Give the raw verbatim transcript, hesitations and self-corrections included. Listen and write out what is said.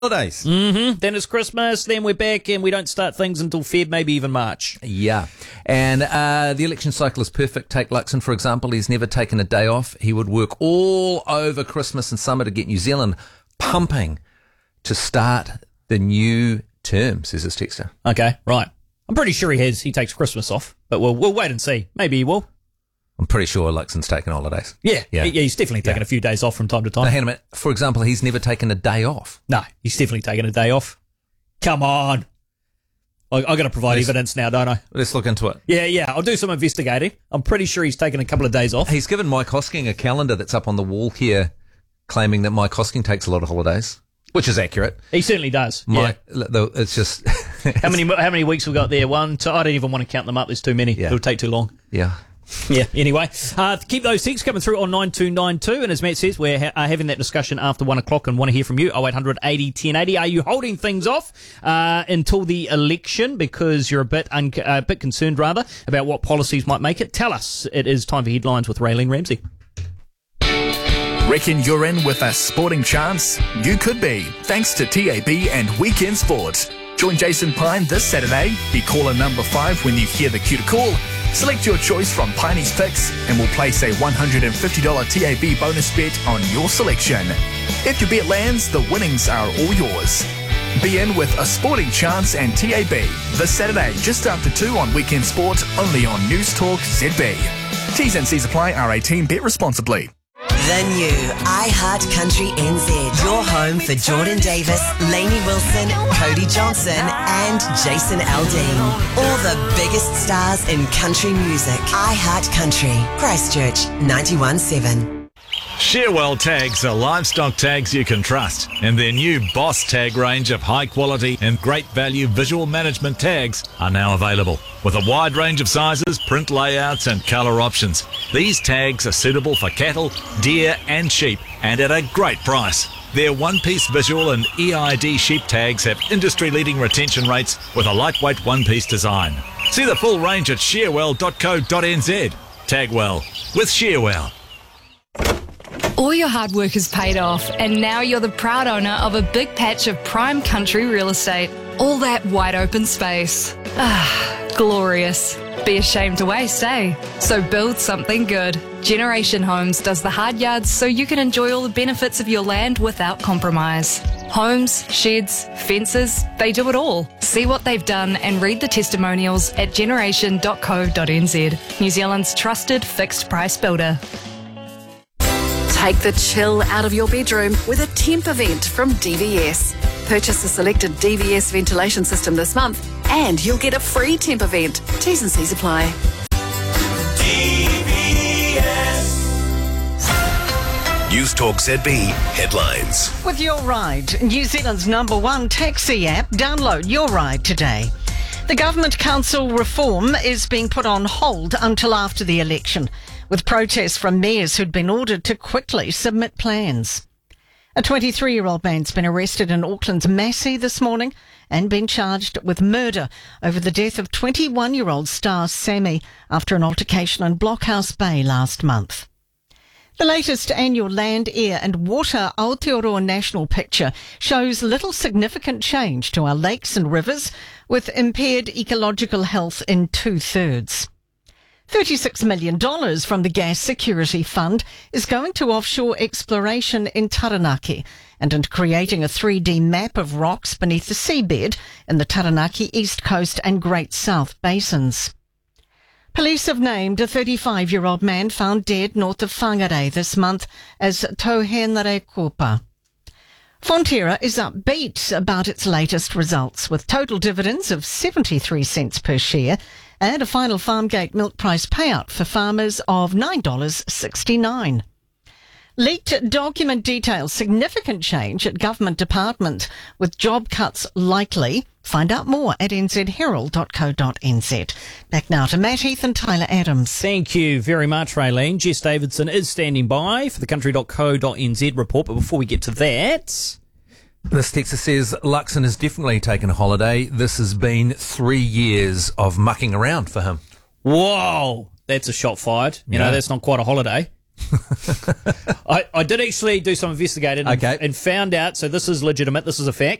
holidays. Mm-hmm. Then it's Christmas, then we're back, and we don't start things until Feb, maybe even March. Yeah. And uh, the election cycle is perfect. Take Luxon, for example. He's never taken a day off. He would work all over Christmas and summer to get New Zealand pumping to start the new term, says his texter. Okay, right. I'm pretty sure he has. He takes Christmas off, but we'll we'll wait and see. Maybe he will. I'm pretty sure Luxon's taken holidays. Yeah, Yeah. yeah. He's definitely taken Yeah. a few days off from time to time. Now, hang on a minute. For example, he's never taken a day off. No, he's definitely taken a day off. Come on. I, I've got to provide Let's- evidence now, don't I? Let's look into it. Yeah, yeah. I'll do some investigating. I'm pretty sure he's taken a couple of days off. He's given Mike Hosking a calendar that's up on the wall here, claiming that Mike Hosking takes a lot of holidays, which is accurate. He certainly does. Mike, the- it's just... Yeah. How many how many weeks we got there? One, two, I don't even want to count them up. There's too many. Yeah. It'll take too long. Yeah. Yeah, anyway, uh, keep those texts coming through on nine two nine two, and as Matt says, we're ha- uh, having that discussion after one o'clock and want to hear from you. oh eight hundred eighty ten eighty. Are you holding things off uh, until the election because you're a bit un- uh, a bit concerned, rather, about what policies might make it? Tell us. It is time for headlines with Raylene Ramsey. Reckon you're in with a sporting chance? You could be, thanks to T A B and Weekend Sport. Join Jason Pine this Saturday. Be caller number five when you hear the cue to call. Select your choice from Piney's picks and we'll place a one hundred fifty dollars T A B bonus bet on your selection. If your bet lands, the winnings are all yours. Be in with a sporting chance and T A B this Saturday just after two on Weekend Sport, only on News Talk Z B. T's and C's apply. R eighteen. Bet responsibly. The new iHeart Country N Z, your home for Jordan Davis, Lainey Wilson, Cody Johnson and Jason Aldean. All the biggest stars in country music. iHeart Country, Christchurch, ninety-one seven. Shearwell tags are livestock tags you can trust, and their new Boss tag range of high quality and great value visual management tags are now available. With a wide range of sizes, print layouts and colour options, these tags are suitable for cattle, deer and sheep, and at a great price. Their one-piece visual and E I D sheep tags have industry-leading retention rates with a lightweight one-piece design. See the full range at shearwell dot co dot n z. Tag well with Shearwell. All your hard work has paid off, and now you're the proud owner of a big patch of prime country real estate. All that wide open space. Ah, glorious. Be ashamed to waste, eh? So build something good. Generation Homes does the hard yards so you can enjoy all the benefits of your land without compromise. Homes, sheds, fences, they do it all. See what they've done and read the testimonials at generation dot co dot n z. New Zealand's trusted fixed price builder. Take the chill out of your bedroom with a temp event from D V S. Purchase a selected D V S ventilation system this month and you'll get a free temp event. T's and C's apply. D V S. News Talk Z B headlines. With Your Ride, New Zealand's number one taxi app, download Your Ride today. The Government Council reform is being put on hold until after the election, with protests from mayors who'd been ordered to quickly submit plans. A twenty-three-year-old man's been arrested in Auckland's Massey this morning and been charged with murder over the death of twenty-one-year-old Star Sammy after an altercation in Blockhouse Bay last month. The latest annual Land, Air and Water Aotearoa National Picture shows little significant change to our lakes and rivers, with impaired ecological health in two-thirds. thirty-six million dollars from the Gas Security Fund is going to offshore exploration in Taranaki and into creating a three D map of rocks beneath the seabed in the Taranaki East Coast and Great South basins. Police have named a thirty-five-year-old man found dead north of Whangarei this month as Tauhenare Kupa. Fonterra is upbeat about its latest results, with total dividends of seventy-three cents per share and a final Farmgate milk price payout for farmers of nine dollars sixty-nine. Leaked document details significant change at government department, with job cuts likely. Find out more at n z herald dot co dot n z. Back now to Matt Heath and Tyler Adams. Thank you very much, Raylene. Jess Davidson is standing by for the country dot co dot n z report, but before we get to that... This texter says Luxon has definitely taken a holiday. This has been three years of mucking around for him. Whoa, that's a shot fired. You Yeah. know, that's not quite a holiday. I, I did actually do some investigating and, Okay. and found out, so this is legitimate, this is a fact.